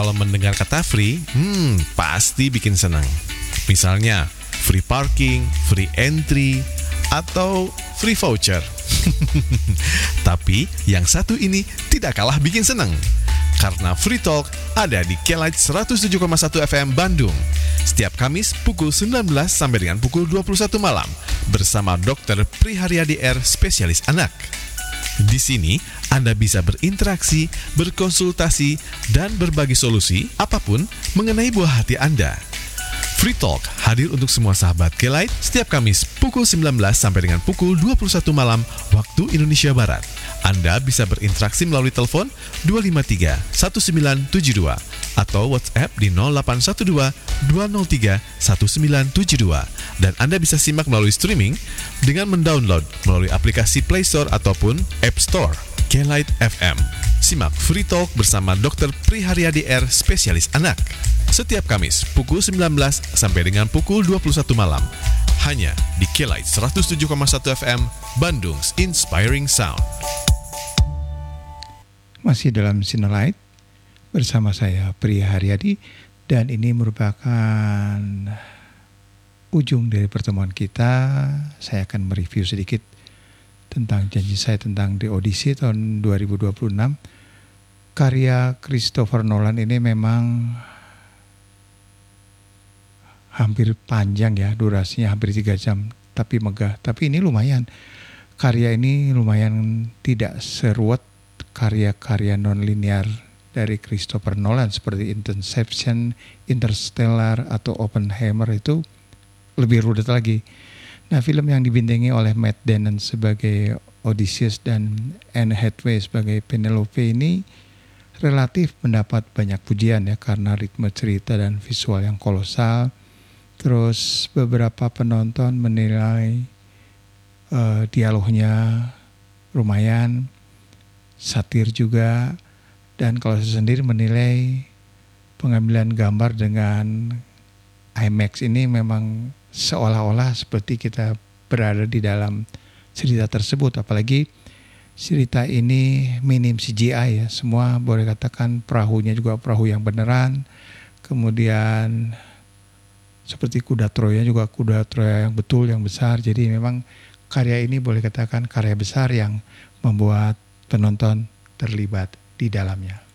Kalau mendengar kata free, pasti bikin senang. Misalnya, free parking, free entry, atau free voucher. Tapi yang satu ini tidak kalah bikin senang. Karena Free Talk ada di K-Light 107,1 FM Bandung. Setiap Kamis pukul 19 sampai dengan pukul 21 malam bersama Dr. Priharyadi R, spesialis anak. Di sini Anda bisa berinteraksi, berkonsultasi, dan berbagi solusi apapun mengenai buah hati Anda. Free Talk hadir untuk semua sahabat K-Light setiap Kamis pukul 19 sampai dengan pukul 21 malam waktu Indonesia Barat. Anda bisa berinteraksi melalui telepon 253-1972 atau WhatsApp di 0812-203-1972. Dan Anda bisa simak melalui streaming dengan mendownload melalui aplikasi Play Store ataupun App Store. K-Light FM. Simak Free Talk bersama Dr. Priharyadi R, spesialis anak. Setiap Kamis pukul 19 sampai dengan pukul 21 malam. Hanya di K-Light 107,1 FM Bandung's Inspiring Sound. Masih dalam Sinolight bersama saya Priharyadi, dan ini merupakan ujung dari pertemuan kita. Saya akan mereview sedikit tentang janji saya tentang The Odyssey tahun 2026. Karya Christopher Nolan ini memang hampir panjang ya, durasinya hampir 3 jam, tapi megah. Tapi ini lumayan, karya ini lumayan tidak seruat karya-karya non-linear dari Christopher Nolan seperti Inception, Interstellar, atau Oppenheimer. Itu lebih rudet lagi. Nah, film yang dibintangi oleh Matt Damon sebagai Odysseus dan Anne Hathaway sebagai Penelope ini relatif mendapat banyak pujian ya, karena ritme cerita dan visual yang kolosal. Terus beberapa penonton menilai dialognya lumayan, satir juga, dan kalau saya sendiri menilai pengambilan gambar dengan IMAX ini memang seolah-olah seperti kita berada di dalam cerita tersebut. Apalagi cerita ini minim CGI ya, semua boleh katakan perahunya juga perahu yang beneran. Kemudian seperti kuda Troya juga kuda Troya yang betul, yang besar. Jadi memang karya ini boleh katakan karya besar yang membuat penonton terlibat di dalamnya.